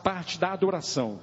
parte da adoração.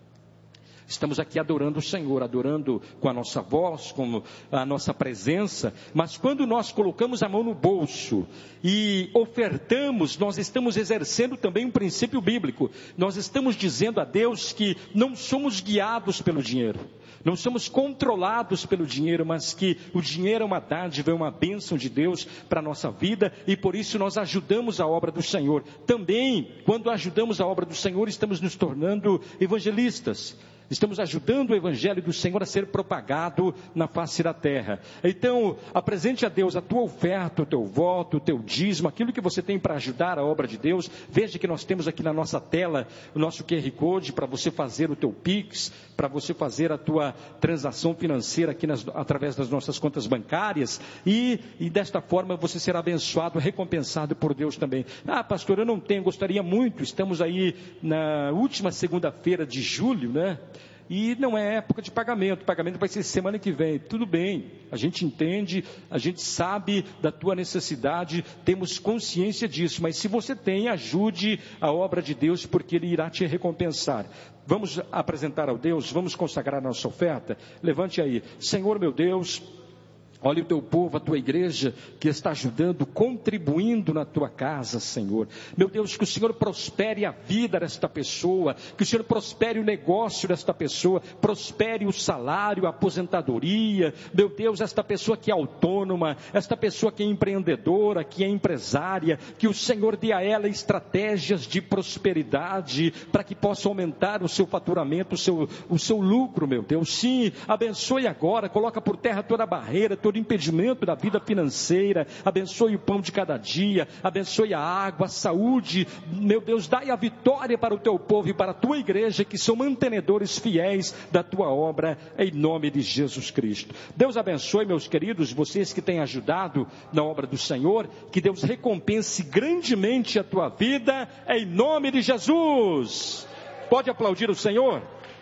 Estamos aqui adorando o Senhor, adorando com a nossa voz, com a nossa presença, mas quando nós colocamos a mão no bolso e ofertamos, nós estamos exercendo também um princípio bíblico. Nós estamos dizendo a Deus que não somos guiados pelo dinheiro, não somos controlados pelo dinheiro, mas que o dinheiro é uma dádiva, é uma bênção de Deus para a nossa vida, e por isso nós ajudamos a obra do Senhor. Também, quando ajudamos a obra do Senhor, estamos nos tornando evangelistas. Estamos ajudando o Evangelho do Senhor a ser propagado na face da terra. Então, apresente a Deus a tua oferta, o teu voto, o teu dízimo, aquilo que você tem para ajudar a obra de Deus. Veja que nós temos aqui na nossa tela o nosso QR Code para você fazer o teu Pix, para você fazer a tua transação financeira aqui através das nossas contas bancárias. E desta forma você será abençoado, recompensado por Deus também. Ah, pastor, eu não tenho, gostaria muito. Estamos aí na última segunda-feira de julho, né? E não é época de pagamento, o pagamento vai ser semana que vem. Tudo bem, a gente entende, a gente sabe da tua necessidade, temos consciência disso, mas se você tem, ajude a obra de Deus, porque Ele irá te recompensar. Vamos apresentar ao Deus, vamos consagrar a nossa oferta. Levante aí. Senhor meu Deus, olha o teu povo, a tua igreja, que está ajudando, contribuindo na tua casa, Senhor. Meu Deus, que o Senhor prospere a vida desta pessoa, que o Senhor prospere o negócio desta pessoa, prospere o salário, a aposentadoria. Meu Deus, esta pessoa que é autônoma, esta pessoa que é empreendedora, que é empresária, que o Senhor dê a ela estratégias de prosperidade, para que possa aumentar o seu faturamento, o seu lucro, meu Deus. Sim, abençoe agora, coloca por terra toda a barreira, todo impedimento da vida financeira, abençoe o pão de cada dia, abençoe a água, a saúde, meu Deus, dai a vitória para o teu povo e para a tua igreja, que são mantenedores fiéis da tua obra, em nome de Jesus Cristo. Deus abençoe, meus queridos, vocês que têm ajudado na obra do Senhor, que Deus recompense grandemente a tua vida, em nome de Jesus. Pode aplaudir o Senhor?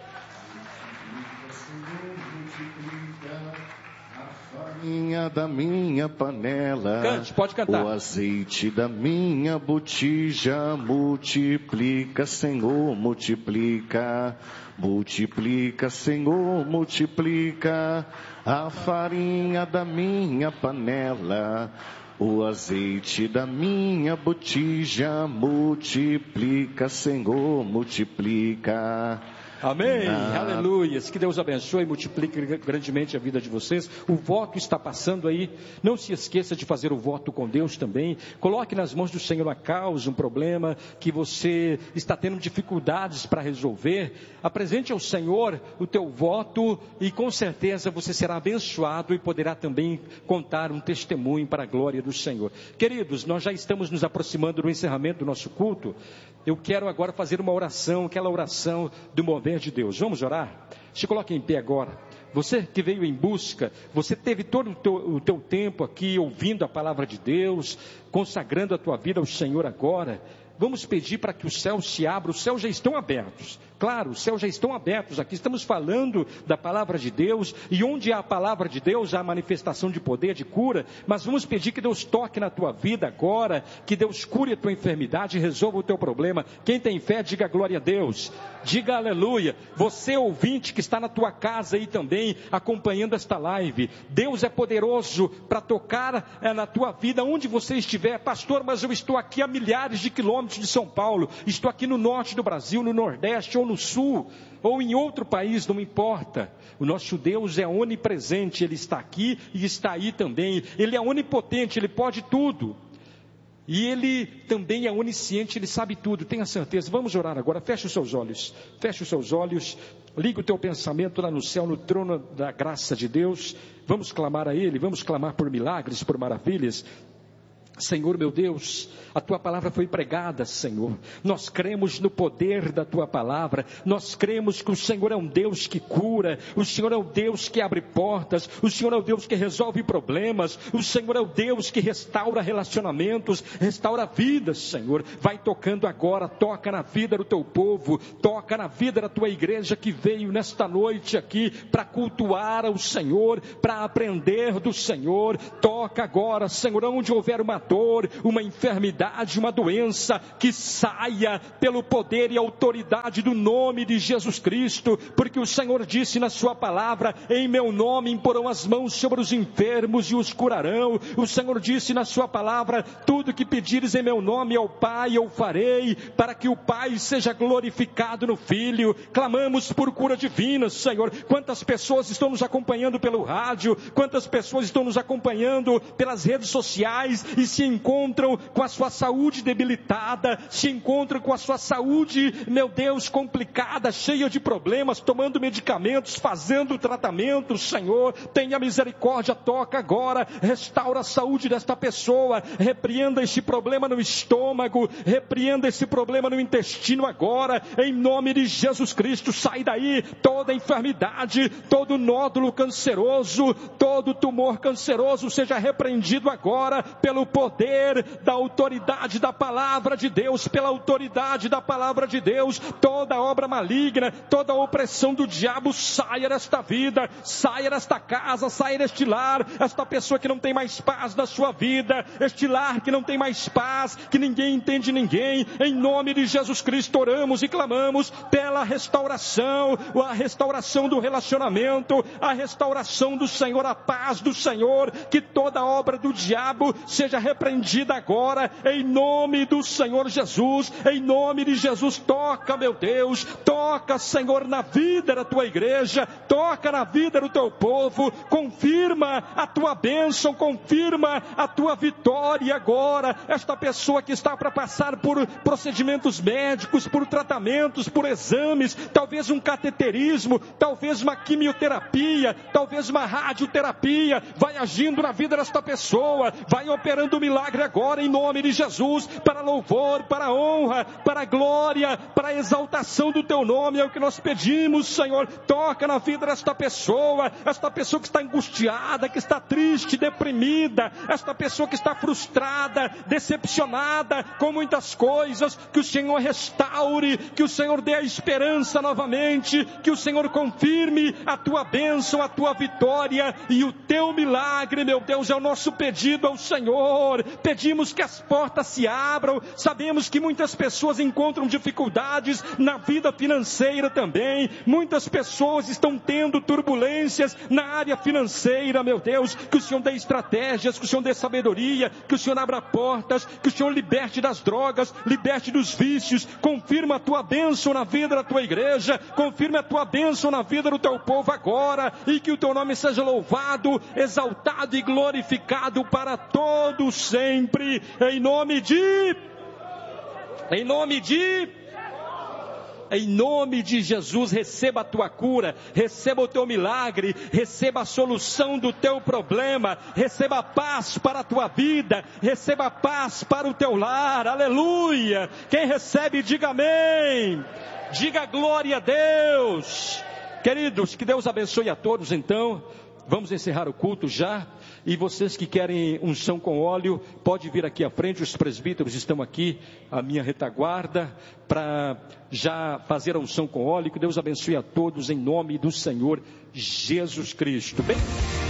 Da minha panela, cante, pode cantar. O azeite da minha botija, multiplica, Senhor, multiplica. Multiplica, Senhor, multiplica. A farinha da minha panela, o azeite da minha botija, multiplica, Senhor, multiplica. Amém, aleluia, que Deus abençoe e multiplique grandemente a vida de vocês. O voto está passando aí, não se esqueça de fazer o voto com Deus também. Coloque nas mãos do Senhor a causa, um problema que você está tendo dificuldades para resolver. Apresente ao Senhor o teu voto e com certeza você será abençoado e poderá também contar um testemunho para a glória do Senhor. Queridos, nós já estamos nos aproximando do encerramento do nosso culto. Eu quero agora fazer uma oração, aquela oração do mover de Deus. Vamos orar? Se coloque em pé agora. Você que veio em busca, você teve todo o teu tempo aqui ouvindo a palavra de Deus, consagrando a tua vida ao Senhor agora. Vamos pedir para que os céus se abram. Os céus já estão abertos. Claro, os céus já estão abertos. Aqui estamos falando da palavra de Deus. E onde há a palavra de Deus, há a manifestação de poder, de cura. Mas vamos pedir que Deus toque na tua vida agora. Que Deus cure a tua enfermidade e resolva o teu problema. Quem tem fé, diga glória a Deus. Diga aleluia. Você ouvinte que está na tua casa aí também, acompanhando esta live. Deus é poderoso para tocar na tua vida, onde você estiver. Pastor, mas eu estou aqui a milhares de quilômetros de São Paulo, estou aqui no norte do Brasil, no nordeste ou no sul, ou em outro país, não importa. O nosso Deus é onipresente, Ele está aqui e está aí também. Ele é onipotente, Ele pode tudo. E Ele também é onisciente, Ele sabe tudo, tenha certeza. Vamos orar agora, feche os seus olhos, liga o teu pensamento lá no céu, no trono da graça de Deus. Vamos clamar a Ele, vamos clamar por milagres, por maravilhas. Senhor meu Deus, a tua palavra foi pregada, Senhor. Nós cremos no poder da tua palavra. Nós cremos que o Senhor é um Deus que cura. O Senhor é o Deus que abre portas. O Senhor é o Deus que resolve problemas. O Senhor é o Deus que restaura relacionamentos, restaura vidas, Senhor. Vai tocando agora, toca na vida do teu povo, toca na vida da tua igreja que veio nesta noite aqui para cultuar ao Senhor, para aprender do Senhor. Toca agora, Senhor, onde houver uma dor, uma enfermidade, uma doença, que saia pelo poder e autoridade do nome de Jesus Cristo, porque o Senhor disse na sua palavra: em meu nome imporão as mãos sobre os enfermos e os curarão. O Senhor disse na sua palavra: tudo que pedires em meu nome ao Pai eu farei, para que o Pai seja glorificado no Filho. Clamamos por cura divina, Senhor. Quantas pessoas estão nos acompanhando pelo rádio, quantas pessoas estão nos acompanhando pelas redes sociais e se encontram com a sua saúde debilitada, se encontram com a sua saúde, meu Deus, complicada, cheia de problemas, tomando medicamentos, fazendo tratamento. Senhor, tenha misericórdia, toca agora, restaura a saúde desta pessoa, repreenda esse problema no estômago, repreenda esse problema no intestino agora, em nome de Jesus Cristo. Sai daí toda enfermidade, todo nódulo canceroso, todo tumor canceroso, seja repreendido agora pelo poder da autoridade da palavra de Deus, pela autoridade da palavra de Deus. Toda obra maligna, toda opressão do diabo saia desta vida, saia desta casa, saia deste lar. Esta pessoa que não tem mais paz na sua vida, este lar que não tem mais paz, que ninguém entende ninguém, em nome de Jesus Cristo oramos e clamamos pela restauração, a restauração do relacionamento, a restauração do Senhor, a paz do Senhor, que toda obra do diabo seja repreendida agora, em nome do Senhor Jesus, em nome de Jesus. Toca, meu Deus, toca, Senhor, na vida da tua igreja, toca na vida do teu povo, confirma a tua bênção, confirma a tua vitória agora. Esta pessoa que está para passar por procedimentos médicos, por tratamentos, por exames, talvez um cateterismo, talvez uma quimioterapia, talvez uma radioterapia, vai agindo na vida desta pessoa, vai operando um milagre agora, em nome de Jesus, para louvor, para honra, para glória, para exaltação do teu nome. É o que nós pedimos, Senhor. Toca na vida desta pessoa, esta pessoa que está angustiada, que está triste, deprimida, esta pessoa que está frustrada, decepcionada com muitas coisas. Que o Senhor restaure, que o Senhor dê a esperança novamente, que o Senhor confirme a tua bênção, a tua vitória e o teu milagre, meu Deus. É o nosso pedido ao Senhor. Pedimos que as portas se abram. Sabemos que muitas pessoas encontram dificuldades na vida financeira também. Muitas pessoas estão tendo turbulências na área financeira, meu Deus. Que o Senhor dê estratégias, que o Senhor dê sabedoria, que o Senhor abra portas, que o Senhor liberte das drogas, liberte dos vícios. Confirma a tua bênção na vida da tua igreja, confirma a tua bênção na vida do teu povo agora, e que o teu nome seja louvado, exaltado e glorificado para todos sempre, em nome de Jesus. Receba a tua cura, receba o teu milagre, receba a solução do teu problema, receba paz para a tua vida, receba paz para o teu lar. Aleluia! Quem recebe, diga amém, diga glória a Deus. Queridos, que Deus abençoe a todos. Então, vamos encerrar o culto já. E vocês que querem unção com óleo, pode vir aqui à frente. Os presbíteros estão aqui, à minha retaguarda, para já fazer a unção com óleo. Que Deus abençoe a todos em nome do Senhor Jesus Cristo. Bem...